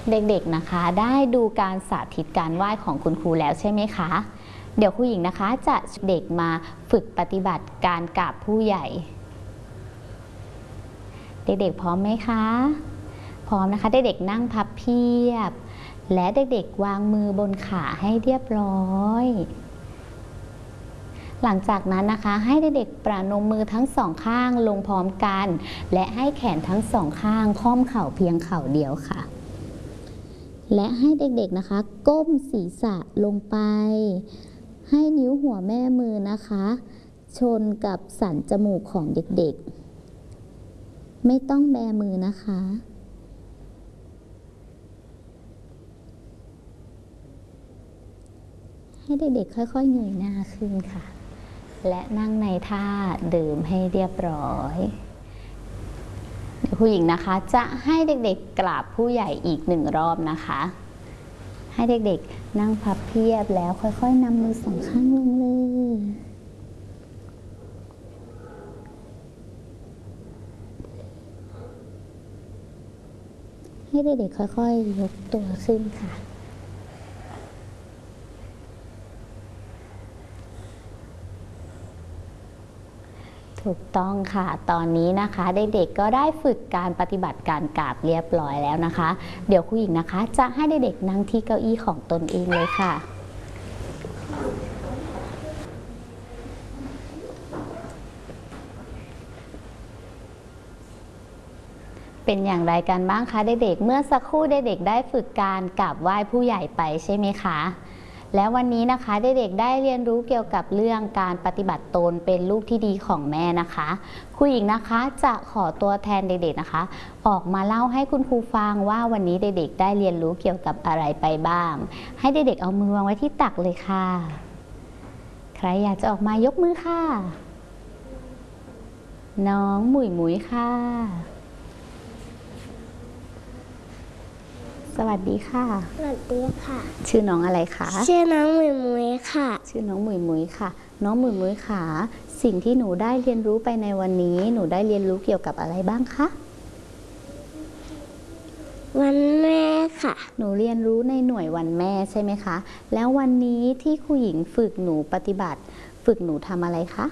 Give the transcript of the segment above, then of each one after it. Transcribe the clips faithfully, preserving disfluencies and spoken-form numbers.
เด็กๆนะคะได้ดูการสาธิตการไหว้ของคุณครูแล้วใช่ไหมคะเดี๋ยวครูหญิงนะคะจะเด็กมาฝึกปฏิบัติการกราบผู้ใหญ่เด็กๆพร้อมไหมคะพร้อมนะคะเด็กๆนั่งพับเพียบและเด็กๆวางมือบนขาให้เรียบร้อยหลังจากนั้นนะคะให้เด็กๆประนมมือทั้งสองข้างลงพร้อมกันและให้แขนทั้งสองข้างค่อมเข่าเพียงเข่าเดียวค่ะและให้เด็กๆนะคะก้มศีรษะลงไปให้นิ้วหัวแม่มือนะคะชนกับสันจมูกของเด็กๆไม่ต้องแบมือนะคะให้เด็กๆค่อยๆเงยหน้าขึ้นค่ะและนั่งในท่าเดิมให้เรียบร้อยเดี๋ยวผู้หญิงนะคะจะให้เด็กๆกราบผู้ใหญ่อีกหนึ่งรอบนะคะให้เด็กๆนั่งพับเพียบแล้วค่อยๆนำมือสองข้างลงเลยให้เด็กๆค่อยๆยกตัวขึ้นค่ะถูกต้องค่ะตอนนี้นะคะเด็กๆก็ได้ฝึกการปฏิบัติการกราบเรียบร้อยแล้วนะคะเดี๋ยวครูหญิงนะคะจะให้เด็กๆนั่งที่เก้าอี้ของตนเองเลยค่ะเป็นอย่างไรกันบ้างคะเด็กๆเมื่อสักครู่เด็กๆได้ฝึกการกราบไหว้ผู้ใหญ่ไปใช่ไหมคะและวันนี้นะคะเด็กๆได้เรียนรู้เกี่ยวกับเรื่องการปฏิบัติตนเป็นลูกที่ดีของแม่นะคะครูหญิงนะคะจะขอตัวแทนเด็กๆนะคะออกมาเล่าให้คุณครูฟังว่าวันนี้เด็กๆได้เรียนรู้เกี่ยวกับอะไรไปบ้างให้เด็กๆเอามือวางไว้ที่ตักเลยค่ะใครอยากจะออกมายกมือค่ะน้องหมุยหมุยค่ะสวัสดีค่ะสวัสดีค่ะชื่อน้องอะไรคะชื่อน้องหมุยหมุยค่ะชื่อน้องหมุยหมุยค่ะน้องหมุยหมุยค่ะสิ่งที่หนูได้เรียนรู้ไปในวันนี้หนูได้เรียนรู้เกี่ยวกับอะไรบ้างคะวันแม่ค่ะหนูเรียนรู้ในหน่วยวันแม่ใช่ไหมคะแล้ววันนี้ที่ครูหญิงฝึกหนูปฏิบัติฝึกหนูทำอะไรคะ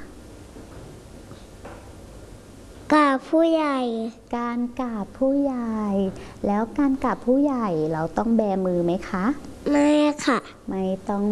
กราบผู้ใหญ่การกราบผู้ใหญ่แล้วการกราบผู้ใหญ่เราต้องแบมือไหมคะไม่ค่ะไม่ต้อง